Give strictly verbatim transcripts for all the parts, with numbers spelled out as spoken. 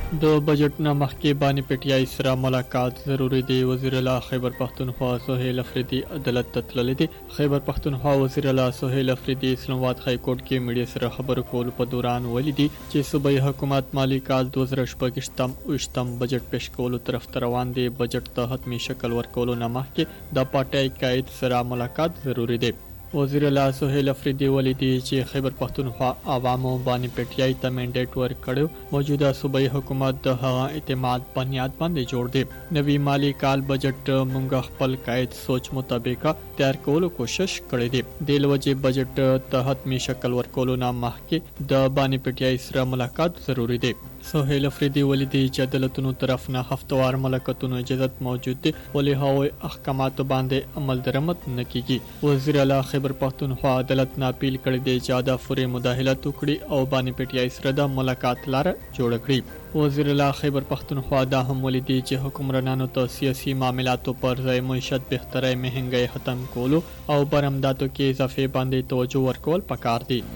د بجټ نه مخکې بانی پټیای سره ملاقات ضروری دی. وزیر اعلی خیبر پختونخوا سہیل افریدي عدالت ته تللی دی. خیبر پختونخوا وزیر اعلی سہیل افریدي اسلام آباد های کورټ کې میډیا سره خبرو کولو په دوران ویلي دي چې صوبایي حکومت مالی کال دوه زره شپږشتم اوویشتم بجټ پیش کولو طرف ته روان دی. بجټ ته حتمی شکل ورکولو نه مخکې د پټای قائد سره ملاقات ضروری دی. وزیر اعلی سہیل افریدي ویلي دي چې خیبر پختونخوا عوامو باندې پټیای ته منډیټ ورکړو. موجوده صوبایي حکومت د هغه اعتماد بنیاد باندې جوړ دی. نوی مالی کال بجټ مونږ خپل قائد سوچ مطابق تیار کولو کوشش کړی دی. د لوجې بجټ ته حتمی شکل ورکولو نه مخکې د باندې پټیای سره ملاقات ضروری دی. سہیل افریدي ویلي دي چې عدالتونو طرف نه هفتوار ملاقاتونو اجازت موجود دی ولې هغوی احکاماتو باندې عمل درآمد نه کیږي. وزیر اعلی خیبر پختونخوا عدالت نه اپیل کړی دی چې ادا فوري مداخلت وکړي او باندې پټیای سره د ملاقات لار جوړ کړي. وزیر اعلی خیبر پختونخوا دا هم ویلي دي چې حکمرانانو ته سیاسي معاملاتو پر ځای معیشت بهترۍ مهنګۍ ختم کولو او برآمداتو کې اضافه باندې توجه ورکول پکار دي.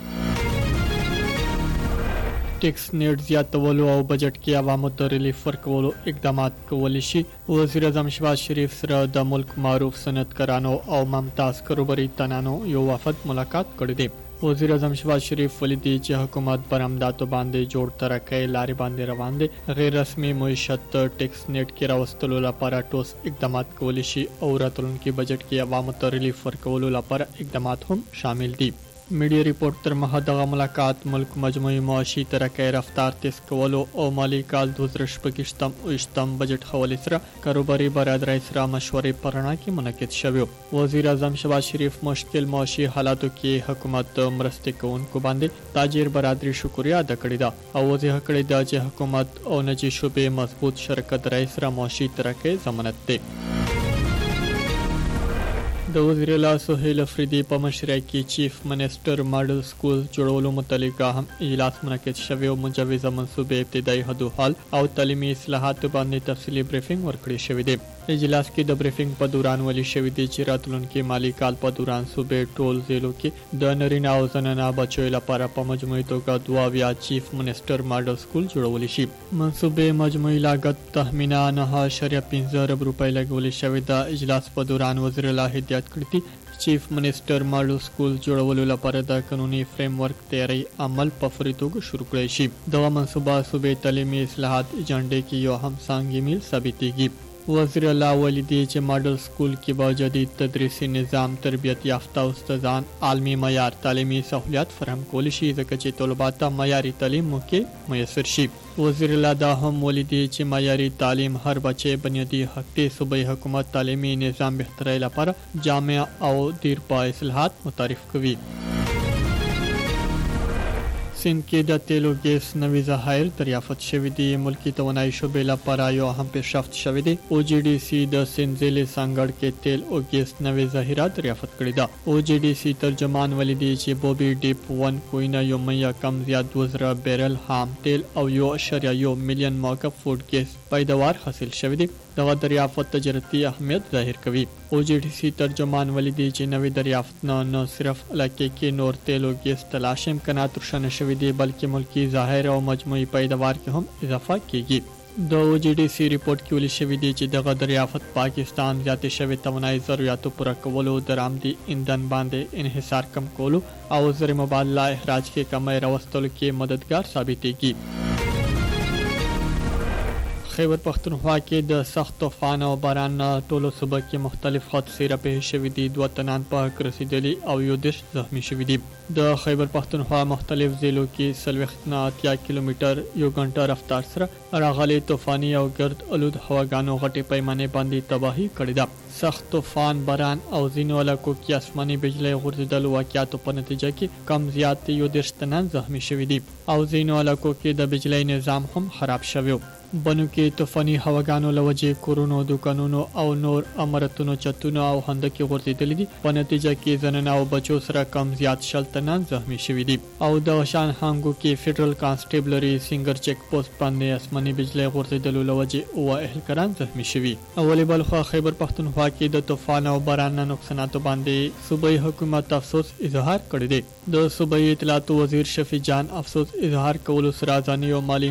ټیکس نیټ زیاتولو او بجټ کې عوامو ته ریلیف ورکولو اقدامات کولی شي. وزیر اعظم شهباز شریف سره د ملک معروف صنعتکارانو او ممتاز کاروباري تنانو یو وفد ملاقات کړی دی. وزیر اعظم شهباز شریف ویلي دي چې حکومت برآمداتو باندې جوړ ترقۍ لارې باندې روان دی. غیر رسمي معیشت ټیکس نیټ کې راوستلو لپاره ټوس اقدامات کولی شي او راتلونکي بجټ کې عوامو ته ریلیف ورکولو لپاره اقدامات هم شامل دي. میډیا ریپورت تر مخه دغه ملاقات ملک مجموعي معاشي ترقۍ رفتار تیز کولو او مالی کال دوه زره شپږشتم اوویشتم بجټ حوالې سره کاروباري برادرۍ سره مشورې په رڼا کې منعقد شوی. وزیر اعظم شهباز شریف مشکل معاشي حالاتو کې حکومت مرستې کوونکو باندې تاجر برادري شکریه ادا کړې ده او وضاحت کړې ده چې حکومت او نجی شعبې مضبوط شرکت رای سره معاشي ترقۍ ضمانت دی. د وزیر اعلی سہیل افریدي په مشرۍ کې چیف منسټر ماډل سکول جوړولو متعلقه هم اجلاس منعقد شوی او مجوزه منصوبې ابتدایي حدوحال او تعلیمي اصلاحاتو باندې تفصیلي بریفینګ ورکړی شوی دی. اجلاس کې د بریفینګ په دوران ویلي شوی دی چې راتلونکي مالی کال په دوران صوبې ټول ضلعو کې د نارینه او زنانه بچو لپاره په مجموعي توګه دوه اویا چیف منسټر ماډل سکول جوړول شي. منصوبې مجموعي لاګت تخمینه نه اشاریه پنځه ارب روپۍ لګولې شوې ده. اجلاس په دوران وزیر اعلی هدایت کړی دی چیف منسټر ماډل سکول جوړولو لپاره د قانوني فریم ورک تیاری عمل په فوري توګه شروع کړی شي. دغه منصوبه صوبې تعلیمي اصلاحات ایجنډې کې یو هم څانګې میل ثابتېږي. وزیر اعلی ویلي دي چې ماډل سکول کې به جدید تدریسي نظام، تربیت یافته استادان، عالمي معیار تعلیمي سہولیات فراهم کولی شي ځکه چې طلباو ته معیاري تعلیم موقع میسر شي. وزیر اعلی دا هم ویلي دي چې معیاري تعلیم هر بچی بنیادي حق دی. صوبایي حکومت تعلیمي نظام بهترۍ لپاره جامع او دیرپا اصلاحات متعارف کوي. سیند کې د تیلو ګیس نوي ذخایر دریافت شوي دي. ملکی توانایي شعبې لپاره یو اهم پیشرفت شوی دی. او جی ډي سي د سیند ضلع سانګړ کې تیل او ګیس نوي ذخیره دریافت کړې ده. او جی ډي سي ترجمان ویلي دي چې بوبي ډیپ ون کوینه یو میا کم زیات دوه زره بیرل خام تیل او یو اشاریه یو میلیون موقف فوډ ګیس پیداوار حاصل شوی دی. دغه دریافت تجارتي اهمیت ظاهر کوي. او جی ډي سي ترجمان ویلي دي چې نوې دریافت نه نه صرف علاقې کې نور تیل او ګیس تلاش امکانات روښانه شوي دي بلکې ملکی ظاهر او مجموعي پیداوار کې هم اضافه کیږي. د او جی ډي سي ریپورت کې ویل شوی دی چې دغه دریافت پاکستان زیاتې شوی توانایي ضرورتو پوره کولو، درآمدي ایندھن باندې انحصار کم کولو او زر مبادله اخراج کې کمی راوستلو کې مددگار ثابتېږي. خیبر پختونخوا کې د سخت طوفان او باران ټولو صوبه کې مختلف حادثې راپېښې شوي دي. دوه تنان په حق رسېدلي او یو دېرش زخمي شوي دي. د خیبر پختونخوا مختلف ضلعو کې څلوېښت نه اتیا کیلومتر یو غنټه رفتار سره راغلي طوفاني او ګرد الود هواګانو غټې پیمانې باندې تباهي کړې ده. سخت طوفان، باران او ځینو علاقو کې آسماني بجلۍ غورځېدلو واقعاتو په نتیجه کې کم زیات یو دېرش تنان زخمي شوي دي او ځینو علاقو کې د بجلۍ نظام هم خراب شوی. بنو کې طوفاني هواګانو له وجې کورونو، دوکانونو او نور عمارتونو چتونه او خندقې غورځېدلي دي. په نتیجه کې زنانه او بچو سره کم زیات شل تنان زخمي شوي دي. او د شان هانګو کې فیډرل کانسټیبلري سنگر چیک پوسټ باندې آسماني بجلۍ غورځېدلو له وجې اووه اهلکاران زخمي شوي. اولې بل خوا خیبر پختونخوا کې د طوفان او باران نقصاناتو باندې صوبایي حکومت افسوس اظهار کړی دی. د صوبایي اطلاعاتو وزیر شفیع جان افسوس اظهار کولو سره ځاني او مالی